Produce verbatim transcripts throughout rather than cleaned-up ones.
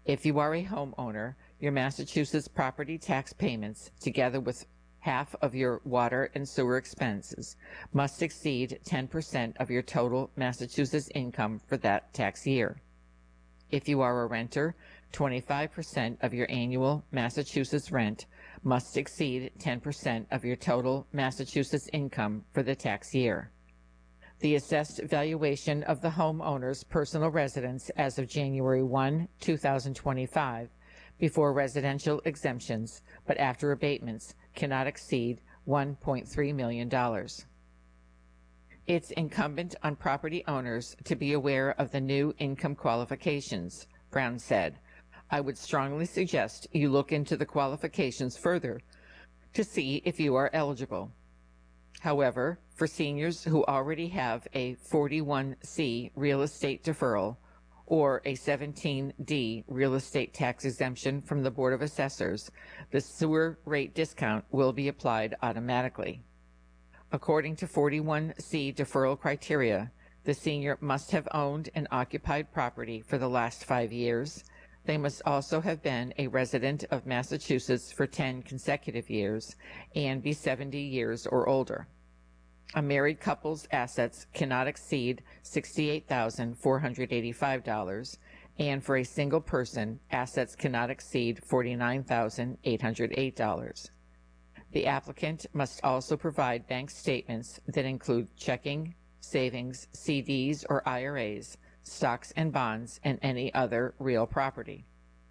If you are a homeowner, your Massachusetts property tax payments, together with half of your water and sewer expenses, must exceed ten percent of your total Massachusetts income for that tax year. If you are a renter, twenty-five percent of your annual Massachusetts rent must exceed ten percent of your total Massachusetts income for the tax year. The assessed valuation of the homeowner's personal residence as of January first, two thousand twenty-five, before residential exemptions, but after abatements, cannot exceed one point three million dollars. It's incumbent on property owners to be aware of the new income qualifications, Brown said. I would strongly suggest you look into the qualifications further to see if you are eligible. However, for seniors who already have a forty-one C real estate deferral or a seventeen D real estate tax exemption from the Board of Assessors, the sewer rate discount will be applied automatically. According to forty-one C deferral criteria, the senior must have owned and occupied property for the last five years. They must also have been a resident of Massachusetts for ten consecutive years and be seventy years or older. A married couple's assets cannot exceed sixty-eight thousand four hundred eighty-five dollars, and for a single person, assets cannot exceed forty-nine thousand eight hundred eight dollars. The applicant must also provide bank statements that include checking, savings, C Ds or I R As, stocks and bonds, and any other real property.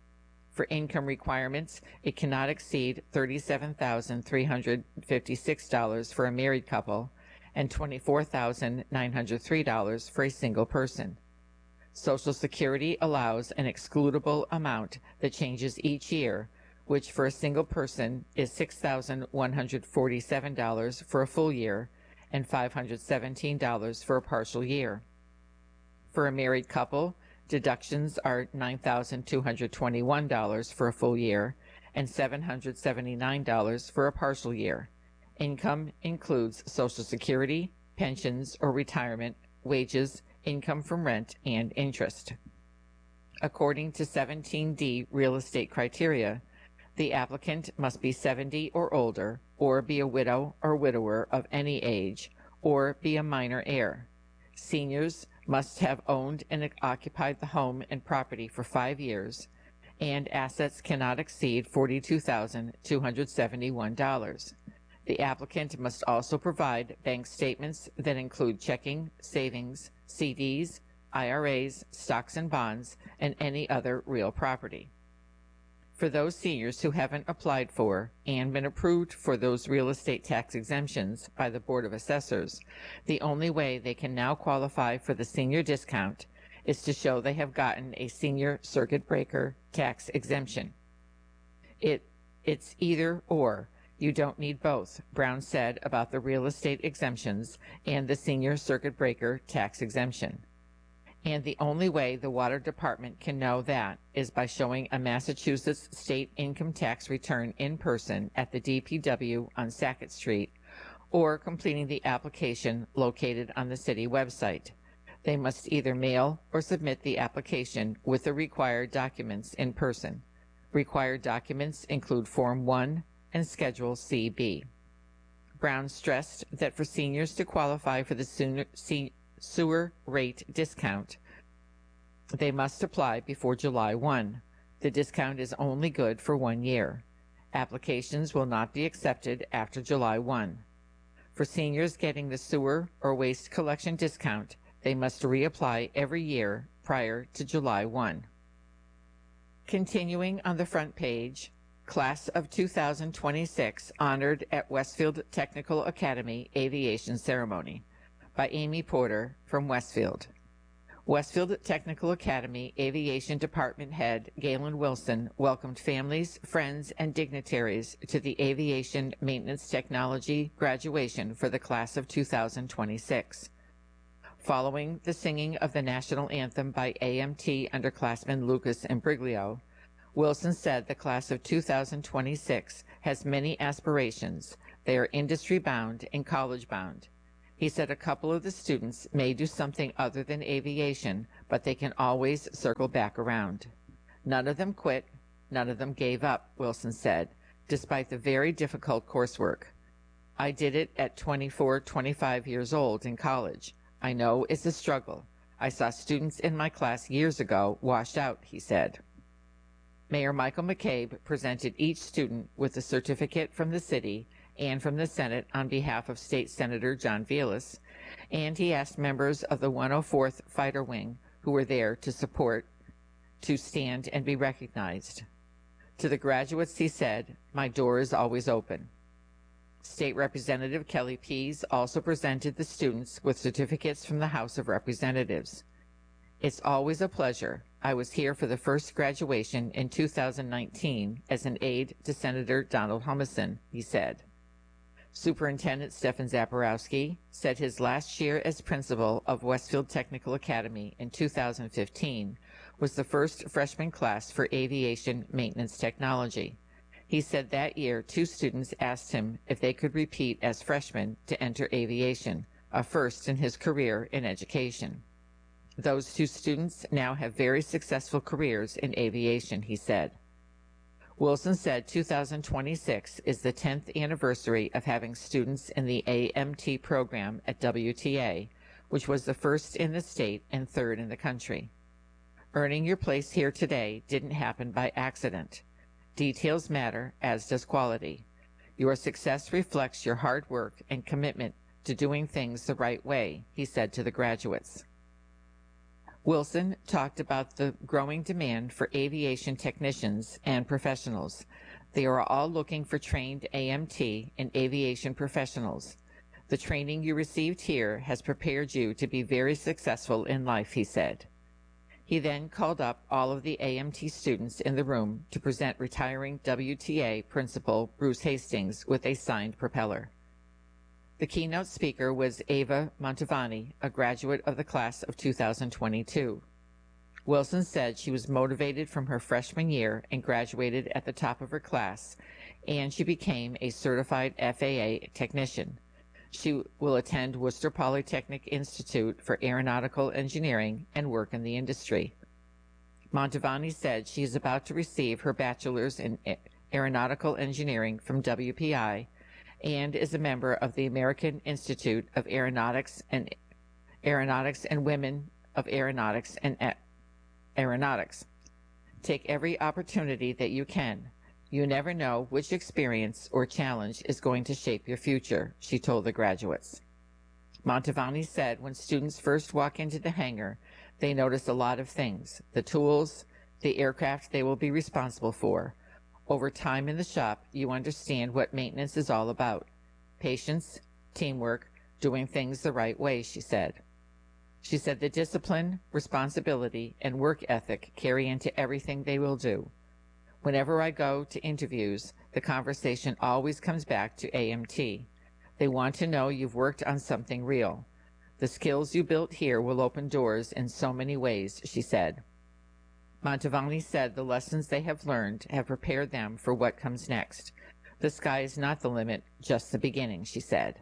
For income requirements, it cannot exceed thirty-seven thousand three hundred fifty-six dollars for a married couple and twenty-four thousand nine hundred three dollars for a single person. Social Security allows an excludable amount that changes each year, which for a single person is six thousand one hundred forty-seven dollars for a full year and five hundred seventeen dollars for a partial year. For a married couple, deductions are nine thousand two hundred twenty-one dollars for a full year and seven hundred seventy-nine dollars for a partial year. Income includes Social Security, pensions or retirement, wages, income from rent, and interest. According to seventeen D real estate criteria, the applicant must be seventy or older, or be a widow or widower of any age, or be a minor heir. Seniors must have owned and occupied the home and property for five years, and assets cannot exceed forty-two thousand two hundred seventy-one dollars. The applicant must also provide bank statements that include checking, savings, C Ds, I R As, stocks and bonds, and any other real property. For those seniors who haven't applied for and been approved for those real estate tax exemptions by the Board of Assessors, the only way they can now qualify for the senior discount is to show they have gotten a senior circuit breaker tax exemption. It, it's either or. You don't need both, Brown said about the real estate exemptions and the senior circuit breaker tax exemption. And the only way the Water Department can know that is by showing a Massachusetts state income tax return in person at the D P W on Sackett Street, or completing the application located on the city website. They must either mail or submit the application with the required documents in person. Required documents include Form one and Schedule C B. Brown stressed that for seniors to qualify for the sooner, se sewer rate discount, they must apply before July first. The discount is only good for one year. Applications will not be accepted after July first. For seniors getting the sewer or waste collection discount, they must reapply every year prior to July first. Continuing on the front page, Class of two thousand twenty-six honored at Westfield Technical Academy Aviation Ceremony by Amy Porter from Westfield. Westfield Technical Academy Aviation Department Head Galen Wilson welcomed families, friends, and dignitaries to the Aviation Maintenance Technology graduation for the Class of two thousand twenty-six. Following the singing of the national anthem by A M T underclassmen Lucas and Briglio, Wilson said the Class of two thousand twenty-six has many aspirations. They are industry-bound and college-bound. He said a couple of the students may do something other than aviation, but they can always circle back around. None of them quit, none of them gave up, Wilson said, despite the very difficult coursework. I did it at twenty-four, twenty-five years old in college. I know it's a struggle. I saw students in my class years ago washed out, he said. Mayor Michael McCabe presented each student with a certificate from the city and from the Senate on behalf of State Senator John Velas, and he asked members of the one oh fourth Fighter Wing who were there to support to stand and be recognized. To the graduates, he said, "My door is always open." State Representative Kelly Pease also presented the students with certificates from the House of Representatives. "It's always a pleasure. I was here for the first graduation in two thousand nineteen as an aide to Senator Donald Humison," he said. Superintendent Stefan Zaporowski said his last year as principal of Westfield Technical Academy in two thousand fifteen was the first freshman class for aviation maintenance technology. He said that year two students asked him if they could repeat as freshmen to enter aviation, a first in his career in education. Those two students now have very successful careers in aviation, he said. Wilson said two thousand twenty-six is the tenth anniversary of having students in the A M T program at W T A, which was the first in the state and third in the country. Earning your place here today didn't happen by accident. Details matter, as does quality. Your success reflects your hard work and commitment to doing things the right way, he said to the graduates. Wilson talked about the growing demand for aviation technicians and professionals. They are all looking for trained A M T and aviation professionals. The training you received here has prepared you to be very successful in life, he said. He then called up all of the A M T students in the room to present retiring W T A Principal Bruce Hastings with a signed propeller. The keynote speaker was Ava Montavani, a graduate of the class of two thousand twenty-two. Wilson said she was motivated from her freshman year and graduated at the top of her class, and she became a certified F A A technician. She will attend Worcester Polytechnic Institute for Aeronautical Engineering and work in the industry. Montavani said she is about to receive her bachelor's in aeronautical engineering from W P I and is a member of the American Institute of Aeronautics and Aeronautics and Women of Aeronautics and A- Aeronautics. Take every opportunity that you can. You never know which experience or challenge is going to shape your future, she told the graduates. Montavani said when students first walk into the hangar, they notice a lot of things: the tools, the aircraft they will be responsible for. Over time in the shop, you understand what maintenance is all about: patience, teamwork, doing things the right way, she said. She said the discipline, responsibility, and work ethic carry into everything they will do. Whenever I go to interviews, the conversation always comes back to A M T. They want to know you've worked on something real. The skills you built here will open doors in so many ways, she said. Montavani said the lessons they have learned have prepared them for what comes next. The sky is not the limit, just the beginning, she said.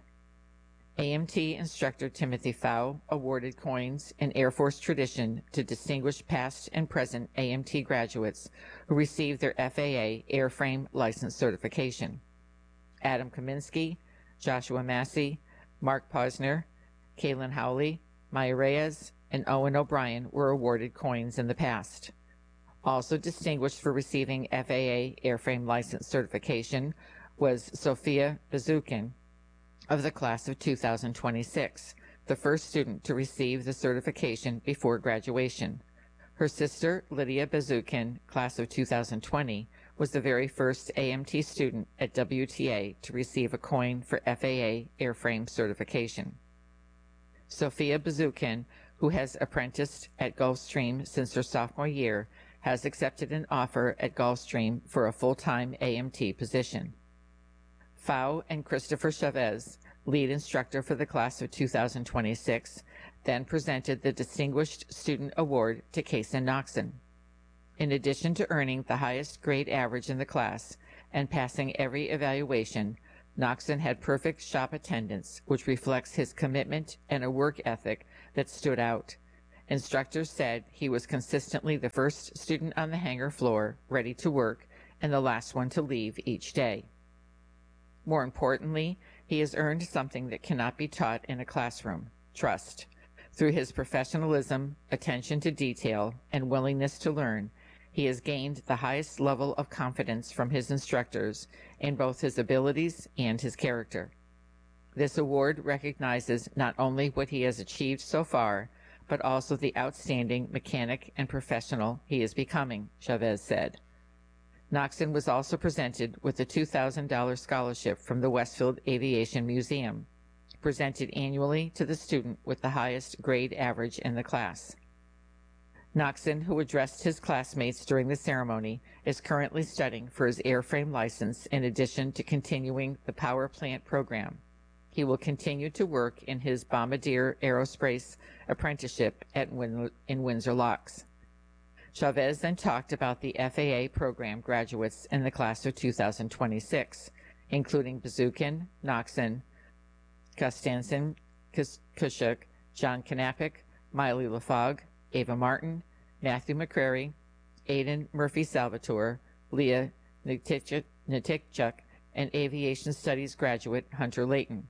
A M T instructor Timothy Pfau awarded coins in Air Force tradition to distinguished past and present A M T graduates who received their F A A airframe license certification. Adam Kaminsky, Joshua Massey, Mark Posner, Kaylin Howley, Maya Reyes, and Owen O'Brien were awarded coins in the past. Also distinguished for receiving F A A airframe license certification was Sophia Bazukin of the class of two thousand twenty-six, the first student to receive the certification before graduation. Her sister, Lydia Bazukin, class of two thousand twenty, was the very first A M T student at W T A to receive a coin for F A A airframe certification. Sophia Bazukin, who has apprenticed at Gulfstream since her sophomore year, has accepted an offer at Gulfstream for a full-time A M T position. Pfau and Christopher Chavez, lead instructor for the class of two thousand twenty-six, then presented the Distinguished Student Award to Kaysen Noxon. In addition to earning the highest grade average in the class and passing every evaluation, Noxon had perfect shop attendance, which reflects his commitment and a work ethic that stood out. Instructors said he was consistently the first student on the hangar floor, ready to work, and the last one to leave each day. More importantly, he has earned something that cannot be taught in a classroom: trust. Through his professionalism, attention to detail, and willingness to learn, he has gained the highest level of confidence from his instructors in both his abilities and his character. This award recognizes not only what he has achieved so far, but also the outstanding mechanic and professional he is becoming, Chavez said. Noxon was also presented with a two thousand dollars scholarship from the Westfield Aviation Museum, presented annually to the student with the highest grade average in the class. Noxon, who addressed his classmates during the ceremony, is currently studying for his airframe license in addition to continuing the power plant program. He will continue to work in his Bombardier Aerospace apprenticeship at Win- in Windsor Locks. Chavez then talked about the F A A program graduates in the class of two thousand twenty-six, including Bazookin, Noxon, Costanson, Kushuk, John Knappich, Miley LaFog, Ava Martin, Matthew McCrary, Aidan Murphy-Salvatore, Leah Nitikchuk, and Aviation Studies graduate Hunter Layton.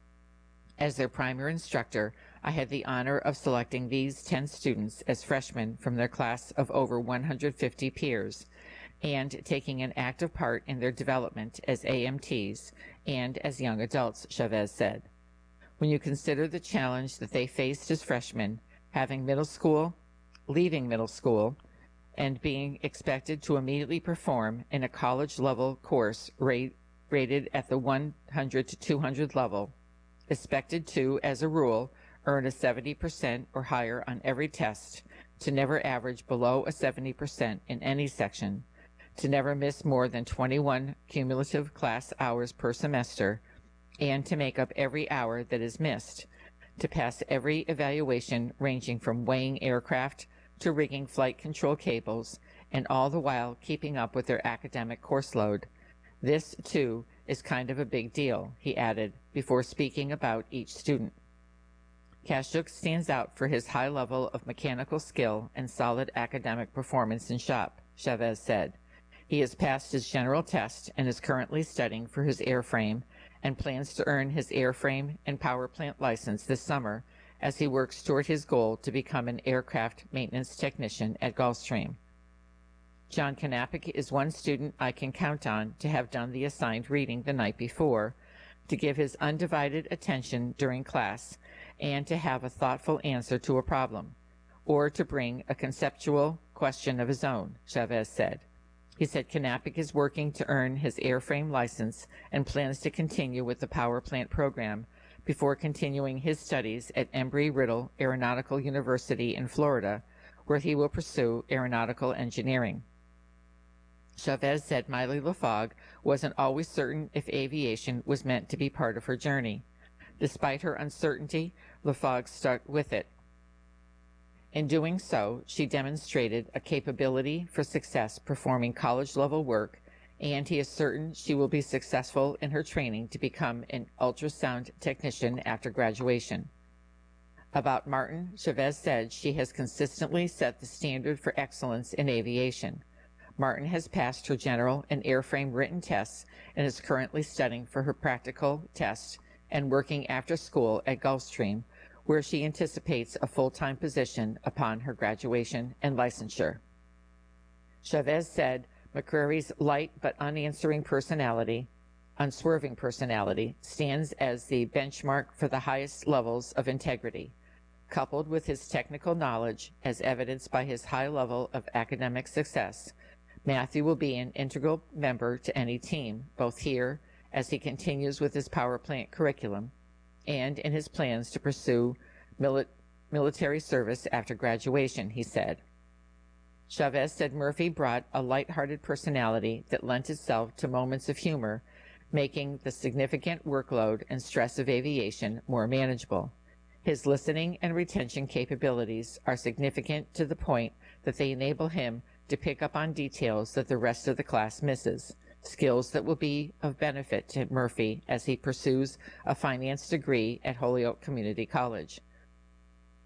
As their primary instructor, I had the honor of selecting these ten students as freshmen from their class of over one hundred fifty peers and taking an active part in their development as A M Ts and as young adults, Chavez said. When you consider the challenge that they faced as freshmen, having middle school, leaving middle school, and being expected to immediately perform in a college-level course rate, rated at the one hundred to two hundred level, expected to, as a rule, earn a seventy percent or higher on every test, to never average below a seventy percent in any section, to never miss more than twenty-one cumulative class hours per semester, and to make up every hour that is missed, to pass every evaluation ranging from weighing aircraft to rigging flight control cables, and all the while keeping up with their academic course load. This, too, is kind of a big deal, he added, before speaking about each student. Kashuk stands out for his high level of mechanical skill and solid academic performance in shop, Chavez said. He has passed his general test and is currently studying for his airframe and plans to earn his airframe and power plant license this summer as he works toward his goal to become an aircraft maintenance technician at Gulfstream. John Knappich is one student I can count on to have done the assigned reading the night before, to give his undivided attention during class, and to have a thoughtful answer to a problem, or to bring a conceptual question of his own, Chavez said. He said Knappich is working to earn his airframe license and plans to continue with the power plant program before continuing his studies at Embry-Riddle Aeronautical University in Florida, where he will pursue aeronautical engineering. Chavez said Miley LaFog wasn't always certain if aviation was meant to be part of her journey. Despite her uncertainty, LaFog stuck with it. In doing so, she demonstrated a capability for success performing college-level work, and he is certain she will be successful in her training to become an ultrasound technician after graduation. About Martin, Chavez said she has consistently set the standard for excellence in aviation. Martin has passed her general and airframe written tests and is currently studying for her practical test and working after school at Gulfstream, where she anticipates a full-time position upon her graduation and licensure. Chavez said McCrary's light but unanswering personality, unswerving personality, stands as the benchmark for the highest levels of integrity. Coupled with his technical knowledge, as evidenced by his high level of academic success, Matthew will be an integral member to any team, both here as he continues with his power plant curriculum and in his plans to pursue mili- military service after graduation, he said. Chavez said Murphy brought a light-hearted personality that lent itself to moments of humor, making the significant workload and stress of aviation more manageable. His listening and retention capabilities are significant to the point that they enable him to pick up on details that the rest of the class misses, skills that will be of benefit to Murphy as he pursues a finance degree at Holyoke Community College.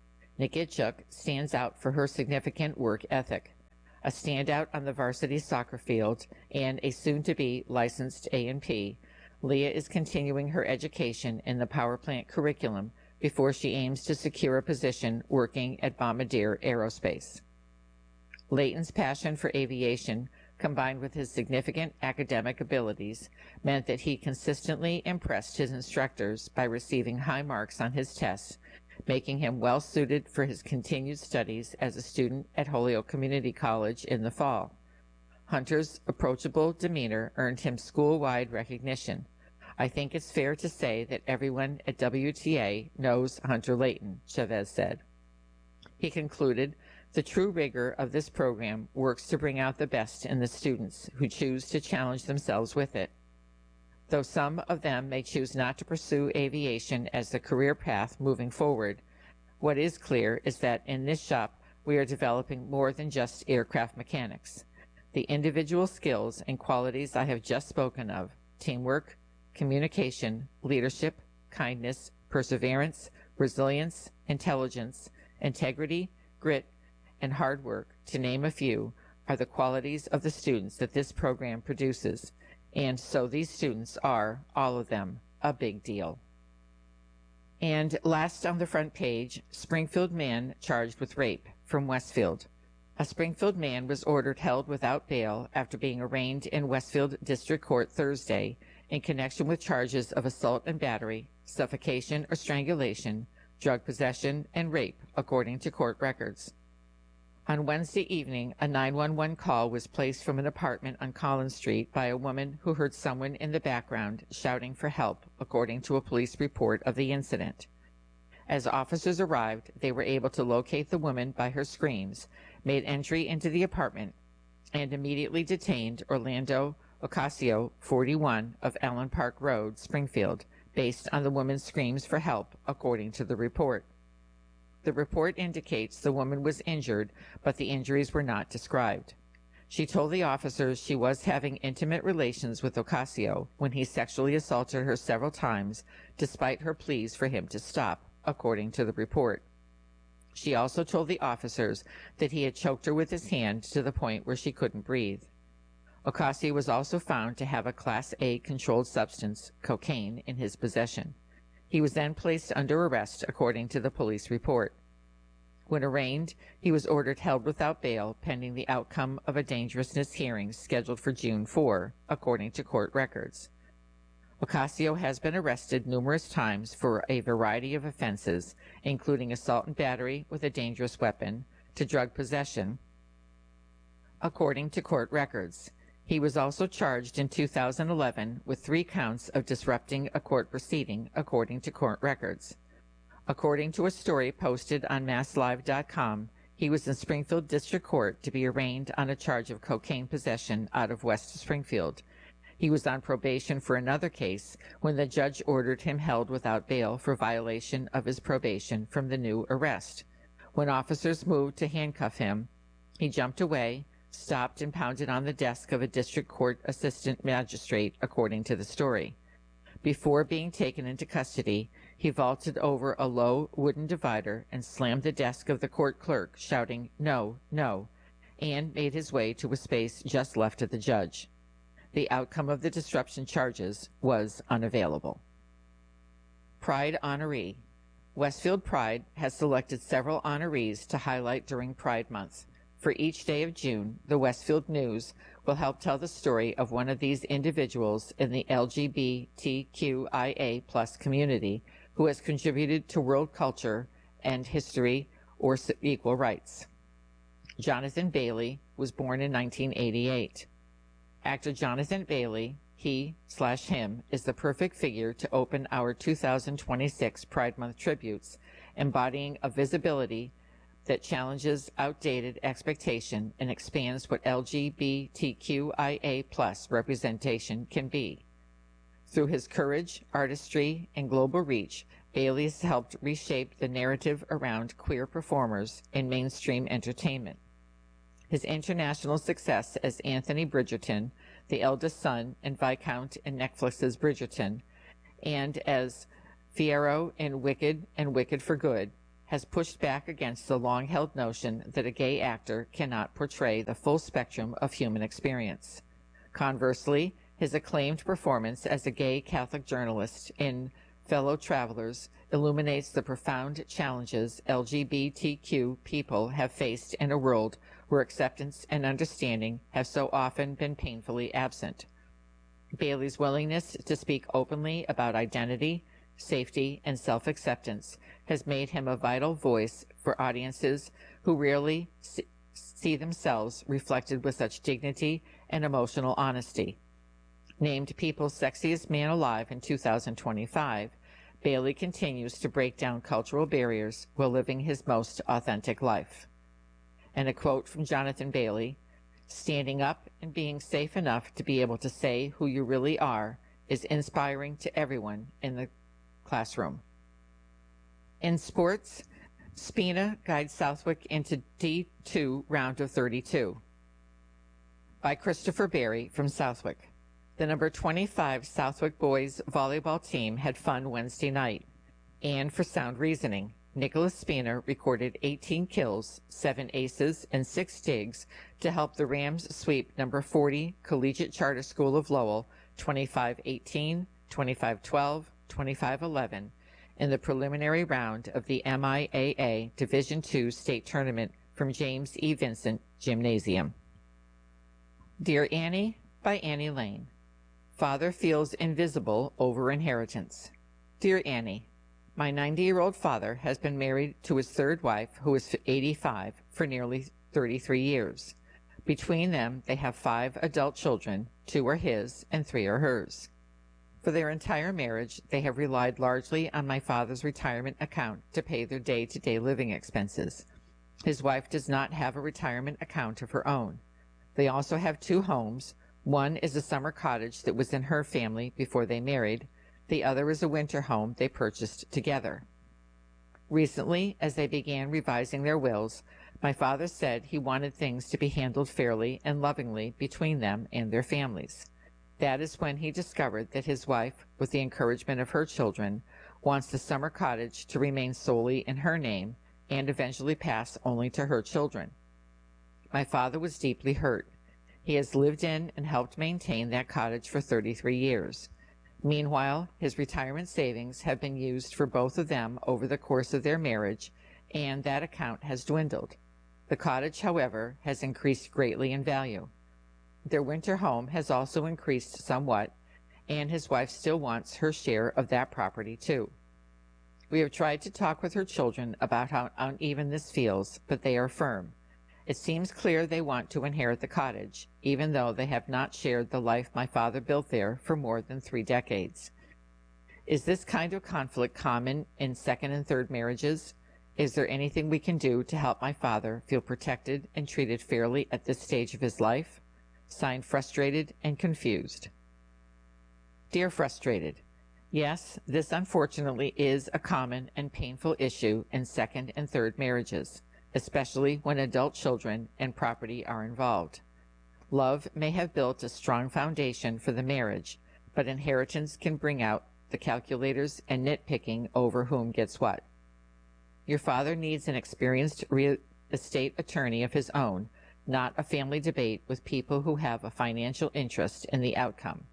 Nikitchuk stands out for her significant work ethic. A standout on the varsity soccer field and a soon-to-be licensed A N P, Leah is continuing her education in the power plant curriculum before she aims to secure a position working at Bombardier Aerospace. Layton's passion for aviation, combined with his significant academic abilities, meant that he consistently impressed his instructors by receiving high marks on his tests, making him well suited for his continued studies as a student at Holyoke Community College in the fall. Hunter's approachable demeanor earned him school-wide recognition. I think it's fair to say that everyone at W T A knows Hunter Layton, Chavez said. He concluded, the true rigor of this program works to bring out the best in the students who choose to challenge themselves with it. Though some of them may choose not to pursue aviation as the career path moving forward, what is clear is that in this shop we are developing more than just aircraft mechanics. The individual skills and qualities I have just spoken of, teamwork, communication, leadership, kindness, perseverance, resilience, intelligence, integrity, grit, and hard work, to name a few, are the qualities of the students that this program produces, and so these students are, all of them, a big deal. And last on the front page, Springfield man charged with rape, from Westfield. A Springfield man was ordered held without bail after being arraigned in Westfield District Court Thursday in connection with charges of assault and battery, suffocation or strangulation, drug possession, and rape, according to court records. On Wednesday evening, a nine one one call was placed from an apartment on Collins Street by a woman who heard someone in the background shouting for help, according to a police report of the incident. As officers arrived, they were able to locate the woman by her screams, made entry into the apartment, and immediately detained Orlando Ocasio, forty-one, of Allen Park Road, Springfield, based on the woman's screams for help, according to the report. The report indicates the woman was injured, but the injuries were not described. She told the officers she was having intimate relations with Ocasio when he sexually assaulted her several times, despite her pleas for him to stop, according to the report. She also told the officers that he had choked her with his hand to the point where she couldn't breathe. Ocasio was also found to have a Class A controlled substance, cocaine, in his possession. He was then placed under arrest, according to the police report. When arraigned, he was ordered held without bail pending the outcome of a dangerousness hearing scheduled for June fourth, according to court records. Ocasio has been arrested numerous times for a variety of offenses, including assault and battery with a dangerous weapon to drug possession, according to court records. He was also charged in two thousand eleven with three counts of disrupting a court proceeding, according to court records. According to a story posted on mass live dot com, he was in Springfield District Court to be arraigned on a charge of cocaine possession out of West Springfield. He was on probation for another case when the judge ordered him held without bail for violation of his probation from the new arrest. When officers moved to handcuff him, he jumped away, stopped and pounded on the desk of a district court assistant magistrate, according to the story. Before being taken into custody, he vaulted over a low wooden divider and slammed the desk of the court clerk, shouting, "No, no," and made his way to a space just left of the judge. The outcome of the disruption charges was unavailable. Pride Honoree. Westfield Pride has selected several honorees to highlight during Pride Month. For each day of June, the Westfield News will help tell the story of one of these individuals in the L G B T Q I A plus community who has contributed to world culture and history or equal rights. Jonathan Bailey was born in nineteen eighty-eight. Actor Jonathan Bailey, he slash him, is the perfect figure to open our two thousand twenty-six Pride Month tributes, embodying a visibility that challenges outdated expectation and expands what L G B T Q I A plus representation can be. Through his courage, artistry, and global reach, Bailey has helped reshape the narrative around queer performers in mainstream entertainment. His international success as Anthony Bridgerton, the eldest son and Viscount in Netflix's Bridgerton, and as Fiyero in Wicked and Wicked for Good, has pushed back against the long-held notion that a gay actor cannot portray the full spectrum of human experience. Conversely, his acclaimed performance as a gay Catholic journalist in Fellow Travelers illuminates the profound challenges L G B T Q people have faced in a world where acceptance and understanding have so often been painfully absent. Bailey's willingness to speak openly about identity, safety, and self-acceptance has made him a vital voice for audiences who rarely see themselves reflected with such dignity and emotional honesty. Named People's Sexiest Man Alive in two thousand twenty-five, Bailey continues to break down cultural barriers while living his most authentic life. And a quote from Jonathan Bailey, "Standing up and being safe enough to be able to say who you really are is inspiring to everyone in the classroom." In sports, Spina guides Southwick into D two round of thirty-two. By Christopher Berry from Southwick. The number twenty-five Southwick boys volleyball team had fun Wednesday night, and for sound reasoning. Nicholas Spina recorded eighteen kills, seven aces, and six digs to help the Rams sweep number forty Collegiate Charter School of Lowell twenty-five eighteen, twenty-five twelve, twenty-five eleven in the preliminary round of the M I A A Division two State Tournament from James E. Vincent Gymnasium. Dear Annie, by Annie Lane. Father feels invisible over inheritance. Dear Annie, my ninety-year-old father has been married to his third wife, who is eighty-five, for nearly thirty-three years. Between them, they have five adult children, two are his and three are hers. For their entire marriage, they have relied largely on my father's retirement account to pay their day-to-day living expenses. His wife does not have a retirement account of her own. They also have two homes. One is a summer cottage that was in her family before they married. The other is a winter home they purchased together. Recently, as they began revising their wills, my father said he wanted things to be handled fairly and lovingly between them and their families. That is when he discovered that his wife, with the encouragement of her children, wants the summer cottage to remain solely in her name and eventually pass only to her children. My father was deeply hurt. He has lived in and helped maintain that cottage for thirty-three years. Meanwhile, his retirement savings have been used for both of them over the course of their marriage, and that account has dwindled. The cottage, however, has increased greatly in value. Their winter home has also increased somewhat, and his wife still wants her share of that property too. We have tried to talk with her children about how uneven this feels, but they are firm. It seems clear they want to inherit the cottage, even though they have not shared the life my father built there for more than three decades. Is this kind of conflict common in second and third marriages? Is there anything we can do to help my father feel protected and treated fairly at this stage of his life? Signed, Frustrated and Confused. Dear Frustrated, yes, this unfortunately is a common and painful issue in second and third marriages, especially when adult children and property are involved. Love may have built a strong foundation for the marriage, but inheritance can bring out the calculators and nitpicking over whom gets what. Your father needs an experienced real estate attorney of his own, not a family debate with people who have a financial interest in the outcome.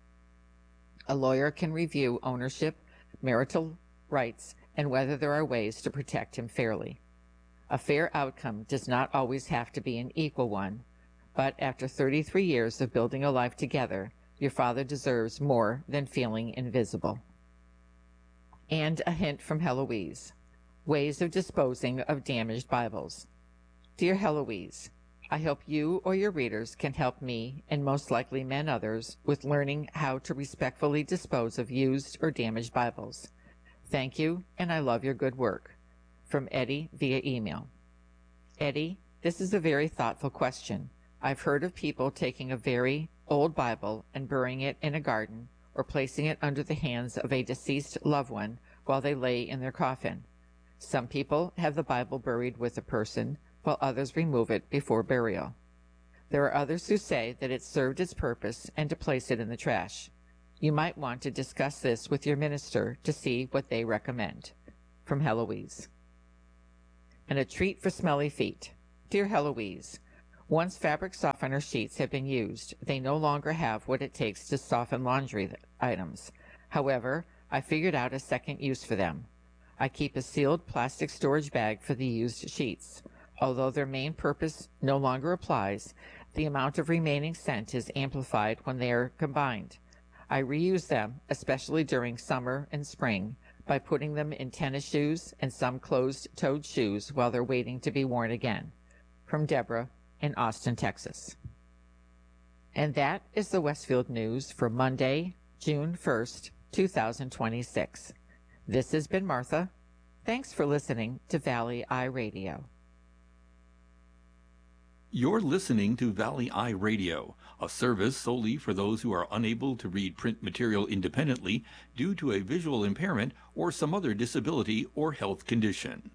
A lawyer can review ownership, marital rights, and whether there are ways to protect him fairly. A fair outcome does not always have to be an equal one, but after thirty-three years of building a life together, your father deserves more than feeling invisible. And a hint from Heloise. Ways of disposing of damaged Bibles. Dear Heloise, I hope you or your readers can help me, and most likely many others, with learning how to respectfully dispose of used or damaged Bibles. Thank you, and I love your good work. From Eddie via email. Eddie, this is a very thoughtful question. I've heard of people taking a very old Bible and burying it in a garden or placing it under the hands of a deceased loved one while they lay in their coffin. Some people have the Bible buried with the person, while others remove it before burial. There are others who say that it served its purpose and to place it in the trash. You might want to discuss this with your minister to see what they recommend. From Heloise. and a treat for smelly feet. Dear Heloise, once fabric softener sheets have been used, they no longer have what it takes to soften laundry items. However, I figured out a second use for them. I keep a sealed plastic storage bag for the used sheets. Although their main purpose no longer applies, the amount of remaining scent is amplified when they are combined. I reuse them, especially during summer and spring, by putting them in tennis shoes and some closed-toed shoes while they're waiting to be worn again. From Deborah in Austin, Texas. And that is the Westfield News for Monday, June first, two thousand twenty-six. This has been Martha. Thanks for listening to Valley Eye Radio. You're listening to Valley Eye Radio, a service solely for those who are unable to read print material independently due to a visual impairment or some other disability or health condition.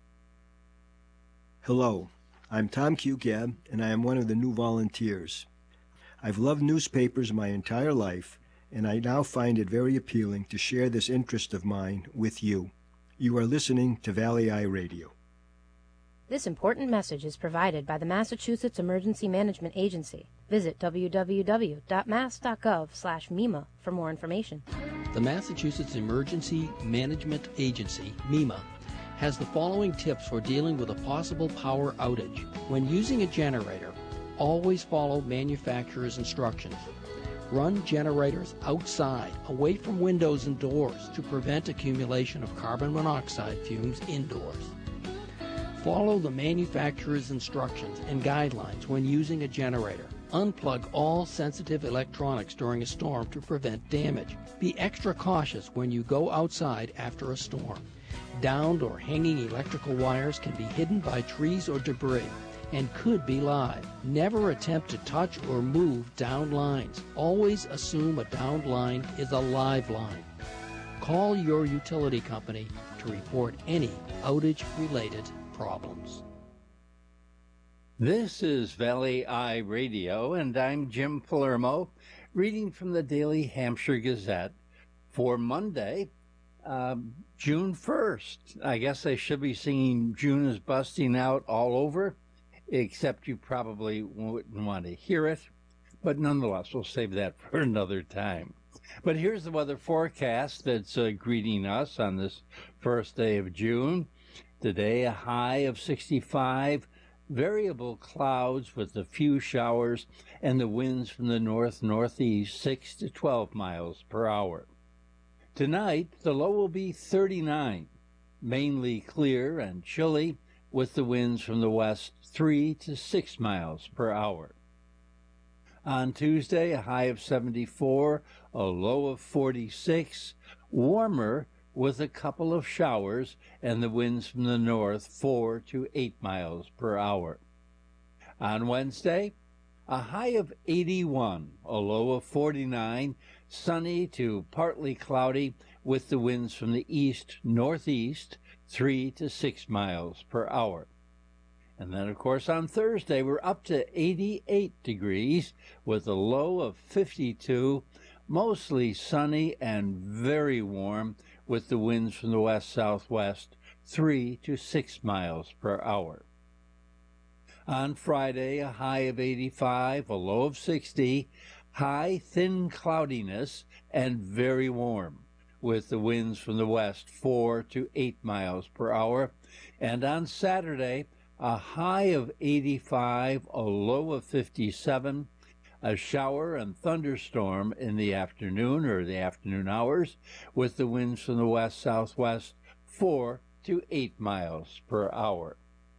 Hello, I'm Tom Cucab, and I am one of the new volunteers. I've loved newspapers my entire life, and I now find it very appealing to share this interest of mine with you. You are listening to Valley Eye Radio. This important message is provided by the Massachusetts Emergency Management Agency. Visit w w w dot mass dot gov slash M E M A for more information. The Massachusetts Emergency Management Agency, MEMA, has the following tips for dealing with a possible power outage. When using a generator, always follow manufacturer's instructions. Run generators outside, away from windows and doors, to prevent accumulation of carbon monoxide fumes indoors. Follow the manufacturer's instructions and guidelines when using a generator. Unplug all sensitive electronics during a storm to prevent damage. Be extra cautious when you go outside after a storm. Downed or hanging electrical wires can be hidden by trees or debris and could be live. Never attempt to touch or move downed lines. Always assume a downed line is a live line. Call your utility company to report any outage-related problems. This is Valley Eye Radio, and I'm Jim Palermo, reading from the Daily Hampshire Gazette for Monday, uh, June first. I guess I should be singing June is Busting Out all over, except you probably wouldn't want to hear it. But nonetheless, we'll save that for another time. But here's the weather forecast that's uh, greeting us on this first day of June. Today, a high of sixty-five, variable clouds with a few showers, and the winds from the north-northeast six to twelve miles per hour. Tonight, the low will be thirty-nine, mainly clear and chilly, with the winds from the west three to six miles per hour. On Tuesday, a high of seventy-four, a low of forty-six, warmer with a couple of showers and the winds from the north four to eight miles per hour. On Wednesday, a high of eighty-one, a low of forty-nine, sunny to partly cloudy with the winds from the east-northeast three to six miles per hour. And then, of course, on Thursday, we're up to eighty-eight degrees with a low of fifty-two, mostly sunny and very warm with the winds from the west-southwest three to six miles per hour. On Friday, a high of eighty-five, a low of sixty, high thin cloudiness and very warm with the winds from the west four to eight miles per hour. And on Saturday, a high of eighty-five, a low of fifty-seven, a shower and thunderstorm in the afternoon or the afternoon hours with the winds from the west-southwest four to eight miles per hour.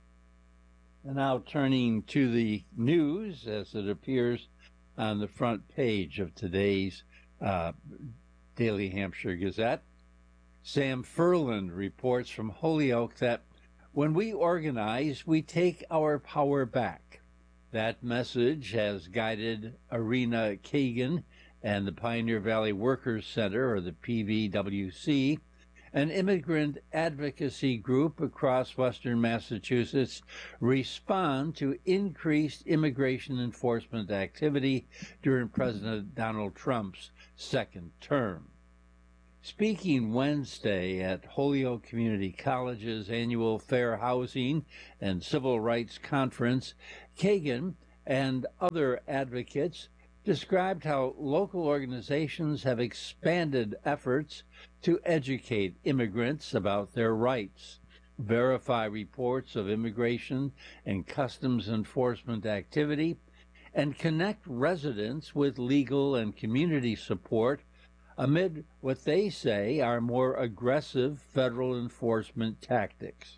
And now turning to the news as it appears on the front page of today's uh, Daily Hampshire Gazette. Sam Ferland reports from Holyoke that when we organize, we take our power back. That message has guided Arena Kagan and the Pioneer Valley Workers Center, or the P V W C, an immigrant advocacy group across western Massachusetts, respond to increased immigration enforcement activity during President Donald Trump's second term. Speaking Wednesday at Holyoke Community College's annual Fair Housing and Civil Rights Conference, Kagan and other advocates described how local organizations have expanded efforts to educate immigrants about their rights, verify reports of immigration and customs enforcement activity, and connect residents with legal and community support amid what they say are more aggressive federal enforcement tactics.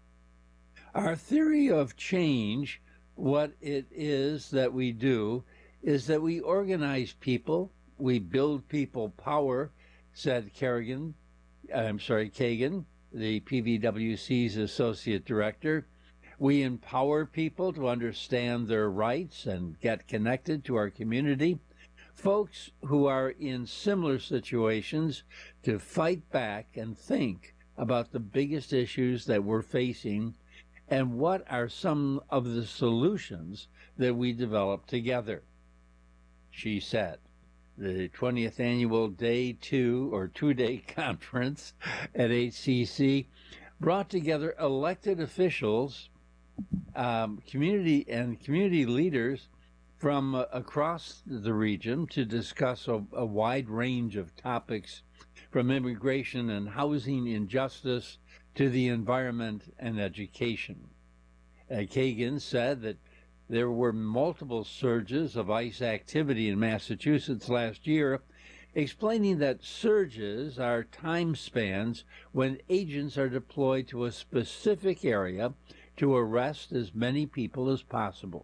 Our theory of change, what it is that we do, is that we organize people, we build people power, said Kerrigan, I'm sorry, Kagan, the P V W C's associate director. We empower people to understand their rights and get connected to our community. Folks who are in similar situations to fight back and think about the biggest issues that we're facing and what are some of the solutions that we develop together, she said. The twentieth annual day two or two-day conference at H C C brought together elected officials, um, community and community leaders from uh, across the region to discuss a, a wide range of topics, from immigration and housing injustice to the environment and education. Uh, Kagan said that there were multiple surges of ICE activity in Massachusetts last year, explaining that surges are time spans when agents are deployed to a specific area to arrest as many people as possible.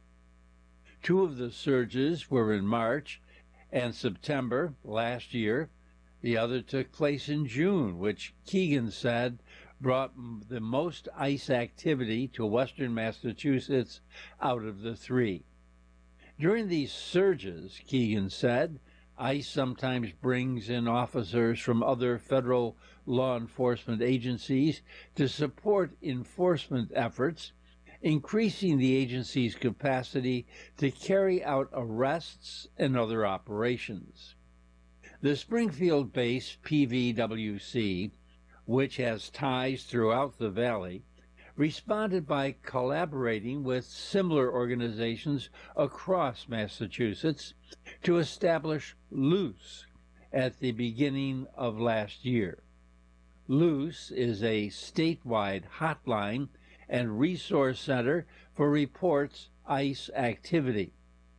Two of the surges were in March and September last year. The other took place in June, which Keegan said brought the most ICE activity to western Massachusetts out of the three. During these surges, Keegan said, ICE sometimes brings in officers from other federal law enforcement agencies to support enforcement efforts, increasing the agency's capacity to carry out arrests and other operations. The Springfield-based P V W C, which has ties throughout the valley, responded by collaborating with similar organizations across Massachusetts to establish LOOSE at the beginning of last year. LOOSE is a statewide hotline and resource center for reports ICE activity.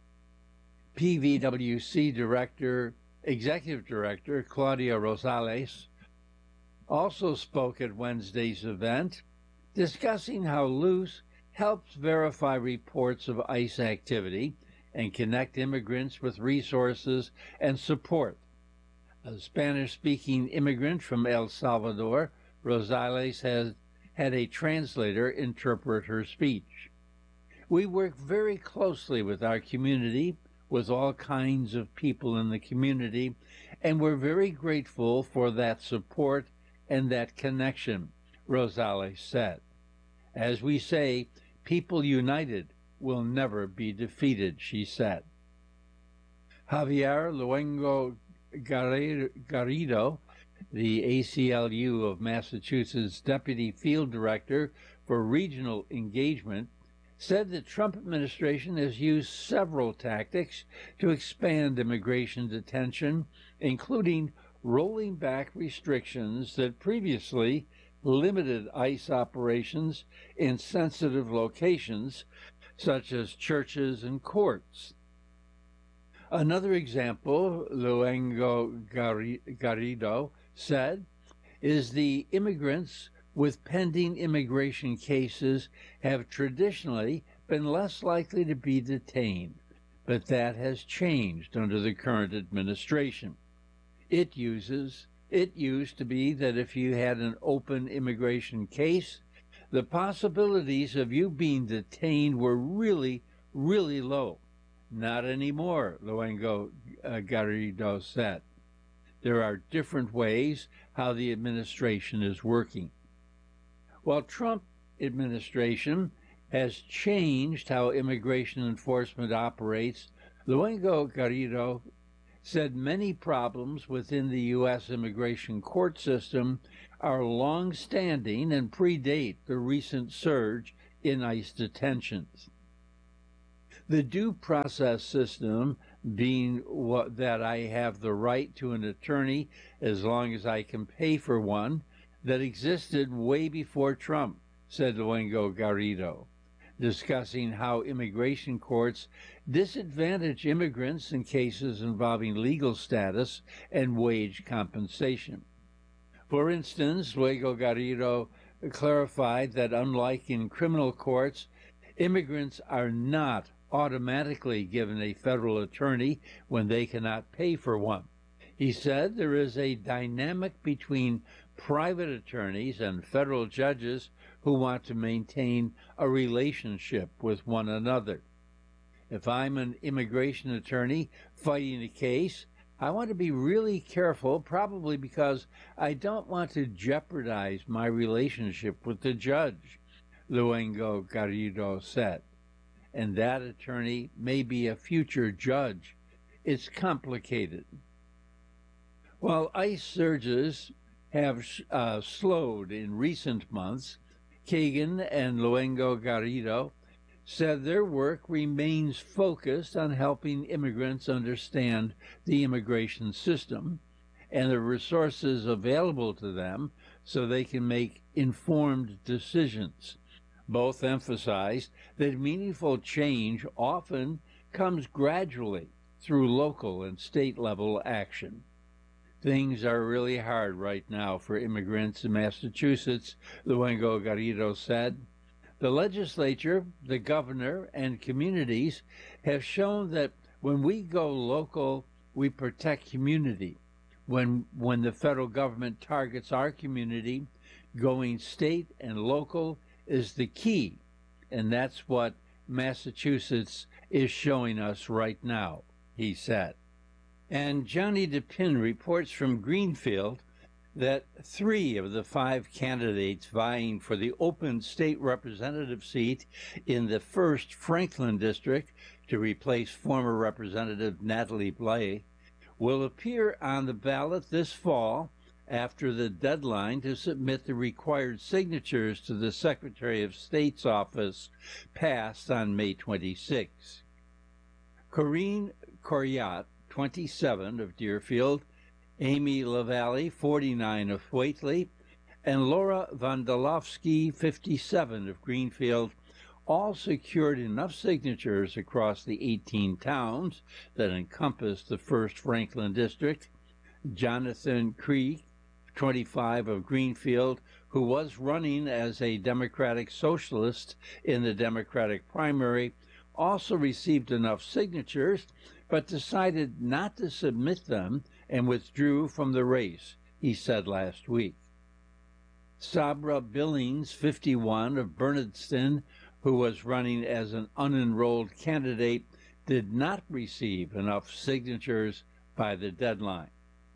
P V W C Director, Executive Director Claudia Rosales also spoke at Wednesday's event, discussing how LOOSE helps verify reports of ICE activity and connect immigrants with resources and support. A Spanish-speaking immigrant from El Salvador, Rosales has had a translator interpret her speech. We work very closely with our community, with all kinds of people in the community, and we're very grateful for that support and that connection, Rosales said. As we say, people united will never be defeated, she said. Javier Luengo Garrido, the A C L U of Massachusetts Deputy Field Director for Regional Engagement, said the Trump administration has used several tactics to expand immigration detention, including rolling back restrictions that previously limited ICE operations in sensitive locations such as churches and courts. Another example, Luengo Garrido said, is the immigrants with pending immigration cases have traditionally been less likely to be detained, but that has changed under the current administration. It uses it used to be that if you had an open immigration case, the possibilities of you being detained were really, really low. Not anymore, Luengo uh, Garrido said. There are different ways how the administration is working. While Trump administration has changed how immigration enforcement operates, Luengo Garrido said many problems within the U S immigration court system are long-standing and predate the recent surge in ICE detentions. The due process system being what, that I have the right to an attorney as long as I can pay for one, that existed way before Trump, said Luengo Garrido, discussing how immigration courts disadvantage immigrants in cases involving legal status and wage compensation. For instance, Luengo Garrido clarified that unlike in criminal courts, immigrants are not automatically given a federal attorney when they cannot pay for one. He said there is a dynamic between private attorneys and federal judges who want to maintain a relationship with one another. If I'm an immigration attorney fighting a case, I want to be really careful, probably because I don't want to jeopardize my relationship with the judge, Luengo Garrido said. And that attorney may be a future judge. It's complicated. While ICE surges have uh, slowed in recent months, Kagan and Luengo Garrido said their work remains focused on helping immigrants understand the immigration system and the resources available to them so they can make informed decisions. Both emphasized that meaningful change often comes gradually through local and state-level action. Things are really hard right now for immigrants in Massachusetts, Luengo Garrido said. The legislature, the governor, and communities have shown that when we go local, we protect community. When, when the federal government targets our community, going state and local is the key, and that's what Massachusetts is showing us right now, he said. And Johnny DePin reports from Greenfield that three of the five candidates vying for the open state representative seat in the first Franklin district to replace former Representative Natalie Blais will appear on the ballot this fall after the deadline to submit the required signatures to the Secretary of State's office passed on May twenty-sixth. Corinne Coryat, twenty-seven, of Deerfield, Amy LaValle, forty-nine, of Whately, and Laura Vandalovsky, fifty-seven, of Greenfield, all secured enough signatures across the eighteen towns that encompass the first Franklin district. Jonathan Krieg, twenty-five, of Greenfield, who was running as a Democratic Socialist in the Democratic primary, also received enough signatures, but decided not to submit them and withdrew from the race, he said last week. Sabra Billings, fifty-one, of Bernardston, who was running as an unenrolled candidate, did not receive enough signatures by the deadline.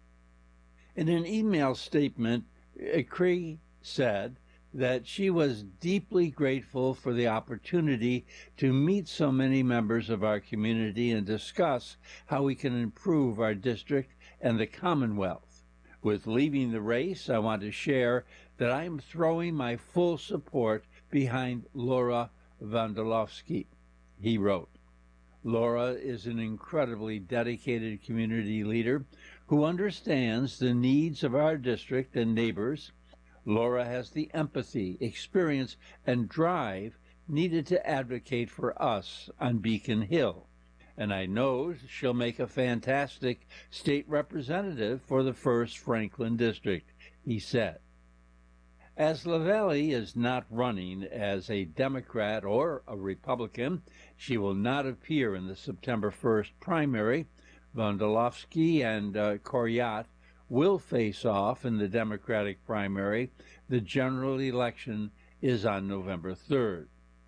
In an email statement, Krieg said that she was deeply grateful for the opportunity to meet so many members of our community and discuss how we can improve our district and the Commonwealth. With leaving the race, I want to share that I am throwing my full support behind Laura Vandalovsky, he wrote. Laura is an incredibly dedicated community leader who understands the needs of our district and neighbors. Laura has the empathy, experience, and drive needed to advocate for us on Beacon Hill, and I know she'll make a fantastic state representative for the first Franklin district, he said. As LaValle is not running as a Democrat or a Republican, she will not appear in the September first primary. Vandalovsky and uh, Coryat will face off in the Democratic primary. The general election is on November third.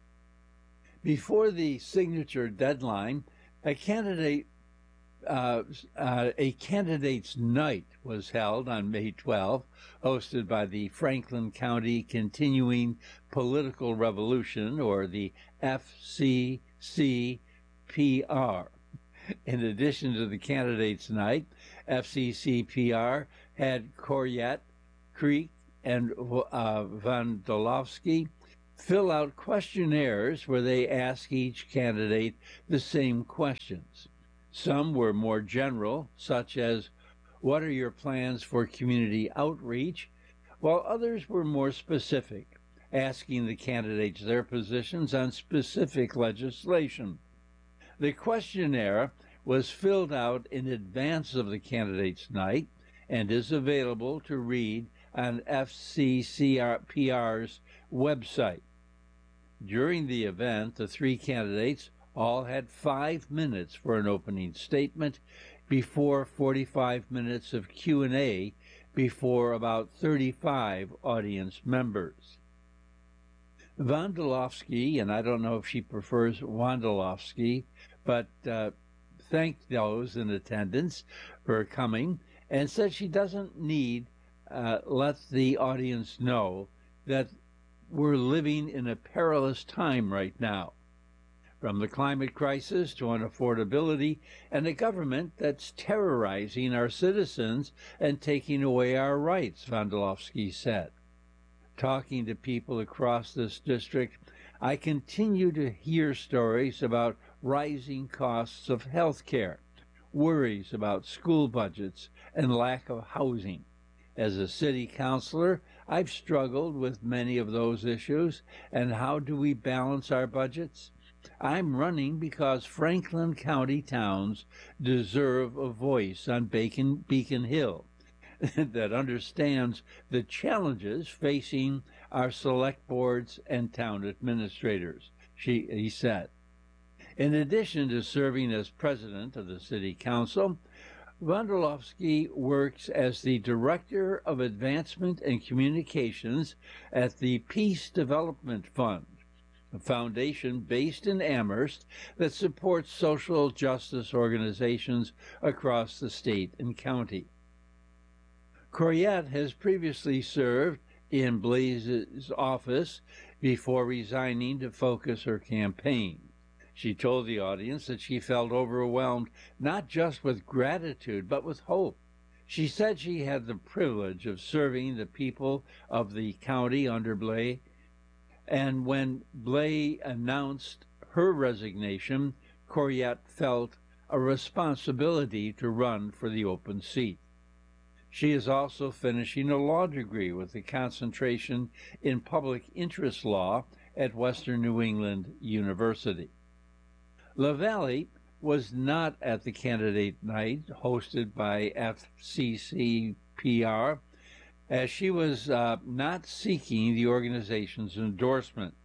Before the signature deadline, a candidate uh, uh, a candidates' night was held on May twelfth, hosted by the Franklin County Continuing Political Revolution, or the F C C P R. In addition to the candidates' night, F C C P R had Coryett, Creek, and uh, Vandalovsky fill out questionnaires where they ask each candidate the same questions. Some were more general, such as, what are your plans for community outreach? While others were more specific, asking the candidates their positions on specific legislation. The questionnaire was filled out in advance of the candidates' night and is available to read on F C C P R's website. During the event, the three candidates all had five minutes for an opening statement before forty-five minutes of Q and A before about thirty-five audience members. Vandalovsky, and I don't know if she prefers Wandalovsky, but uh, thanked those in attendance for coming and said she doesn't need uh, let the audience know that we're living in a perilous time right now. From the climate crisis to unaffordability and a government that's terrorizing our citizens and taking away our rights, Vandalovsky said. Talking to people across this district, I continue to hear stories about rising costs of health care, worries about school budgets, and lack of housing. As a city councilor, I've struggled with many of those issues, and how do we balance our budgets? I'm running because Franklin County towns deserve a voice on Beacon, Beacon Hill that understands the challenges facing our select boards and town administrators, she, he said. In addition to serving as president of the city council, Vandalovsky works as the Director of Advancement and Communications at the Peace Development Fund, a foundation based in Amherst that supports social justice organizations across the state and county. Coryett has previously served in Blaze's office before resigning to focus her campaign. She told the audience that she felt overwhelmed not just with gratitude, but with hope. She said she had the privilege of serving the people of the county under Blaze, and when Blaze announced her resignation, Coryett felt a responsibility to run for the open seat. She is also finishing a law degree with a concentration in public interest law at Western New England University. LaValle was not at the candidate night hosted by F C C P R, as she was uh, not seeking the organization's endorsement.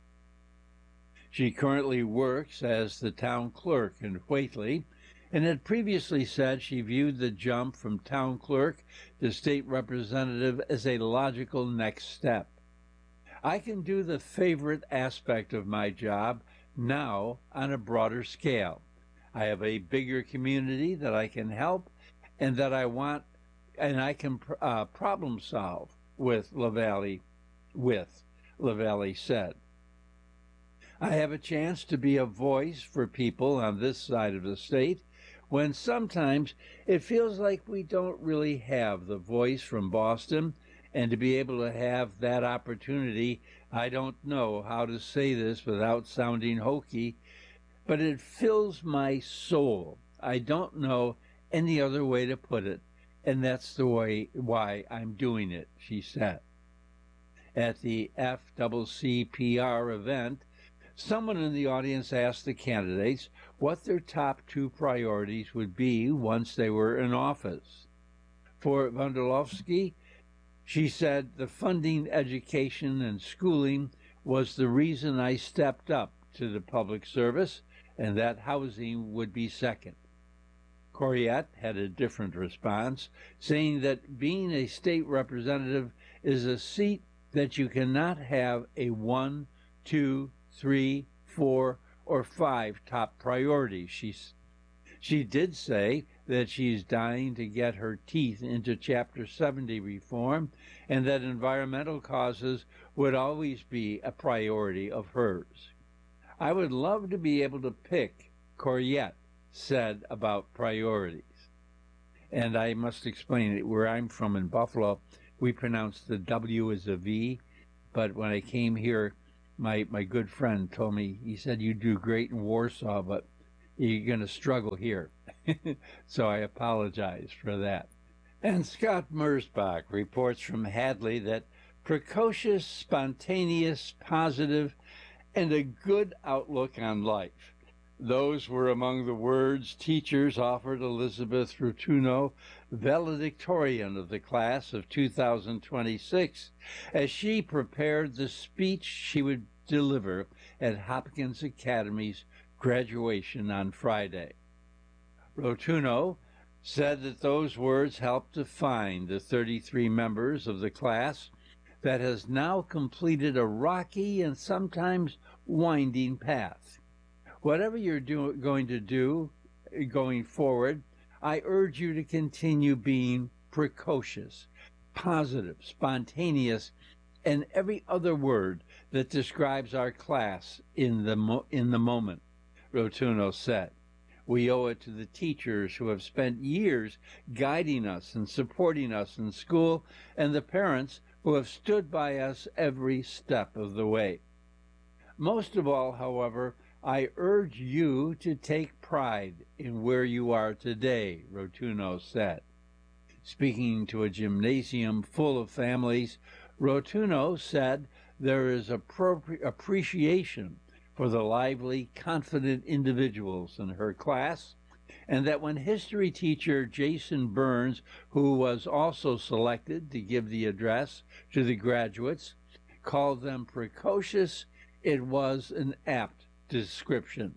She currently works as the town clerk in Whately, and had previously said she viewed the jump from town clerk to state representative as a logical next step. I can do the favorite aspect of my job now on a broader scale. I have a bigger community that I can help and that I want, and I can uh, problem solve with LaValle, with LaValle said. I have a chance to be a voice for people on this side of the state when sometimes it feels like we don't really have the voice from Boston, and to be able to have that opportunity, I don't know how to say this without sounding hokey, but it fills my soul. I don't know any other way to put it, and that's the way why I'm doing it, she said. At the F C C P R event, someone in the audience asked the candidates what their top two priorities would be once they were in office. For Vandalovsky, she said, the funding education and schooling was the reason I stepped up to the public service, and that housing would be second. Coryett had a different response, saying that being a state representative is a seat that you cannot have a one, two, three, four, or five top priorities. She, she did say that she's dying to get her teeth into Chapter seventy reform and that environmental causes would always be a priority of hers. I would love to be able to pick Coryett, said about priorities. And I must explain it. Where I'm from in Buffalo, we pronounce the W as a V, but when I came here, my, my good friend told me, he said, you do great in Warsaw, but you're going to struggle here. So I apologize for that. And Scott Mersbach reports from Hadley that precocious, spontaneous, positive, and a good outlook on life. Those were among the words teachers offered Elizabeth Rotuno, valedictorian of the class of two thousand twenty-six, as she prepared the speech she would deliver at Hopkins Academy's graduation on Friday. Rotuno said that those words helped define the thirty-three members of the class that has now completed a rocky and sometimes winding path. Whatever you're do, going to do going forward, I urge you to continue being precocious, positive, spontaneous, and every other word that describes our class in the, mo- in the moment, Rotuno said. We owe it to the teachers who have spent years guiding us and supporting us in school, and the parents who have stood by us every step of the way. Most of all, however, I urge you to take pride in where you are today, Rotuno said. Speaking to a gymnasium full of families, Rotuno said there is appropri- appreciation for the lively, confident individuals in her class, and that when history teacher Jason Burns, who was also selected to give the address to the graduates, called them precocious, it was an apt description.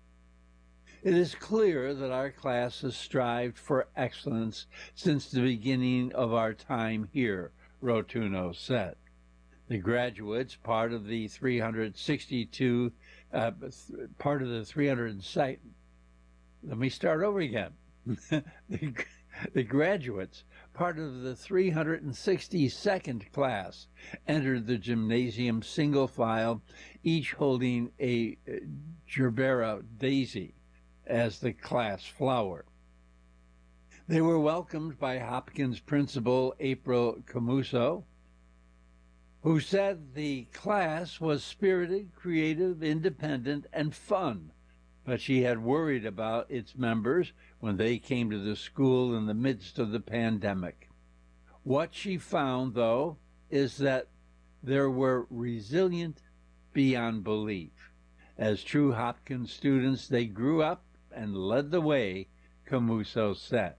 It is clear that our class has strived for excellence since the beginning of our time here, Rotuno said. The graduates, part of the three hundred sixty-two, uh, part of the three hundred, let me start over again. the, the graduates, part of the three hundred sixty-second class, entered the gymnasium single file, each holding a gerbera daisy as the class flower. They were welcomed by Hopkins principal April Camuso, who said the class was spirited, creative, independent, and fun, but she had worried about its members when they came to the school in the midst of the pandemic. What she found, though, is that there were resilient beyond belief. As true Hopkins students, they grew up and led the way, Camuso said.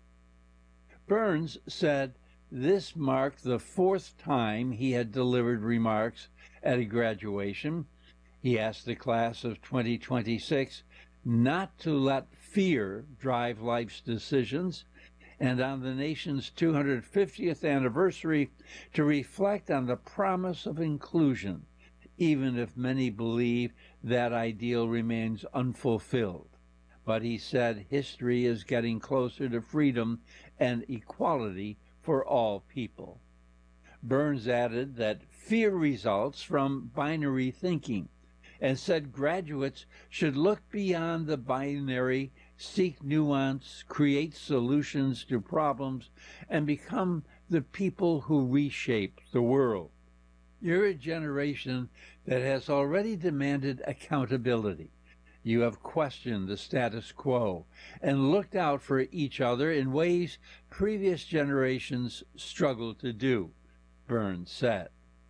Burns said this marked the fourth time he had delivered remarks at a graduation. He asked the class of twenty twenty-six not to let fear drive life's decisions, and on the nation's two hundred fiftieth anniversary to reflect on the promise of inclusion, even if many believe that ideal remains unfulfilled. But he said history is getting closer to freedom and equality for all people. Burns added that fear results from binary thinking, and said graduates should look beyond the binary, seek nuance, create solutions to problems, and become the people who reshape the world. You're a generation that has already demanded accountability. You have questioned the status quo and looked out for each other in ways previous generations struggled to do, Burns said.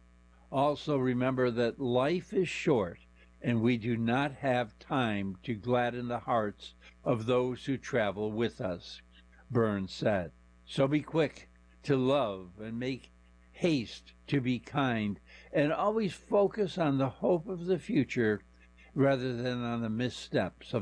Also remember that life is short, and we do not have time to gladden the hearts of those who travel with us, Burns said. So be quick to love and make haste to be kind, and always focus on the hope of the future rather than on the missteps of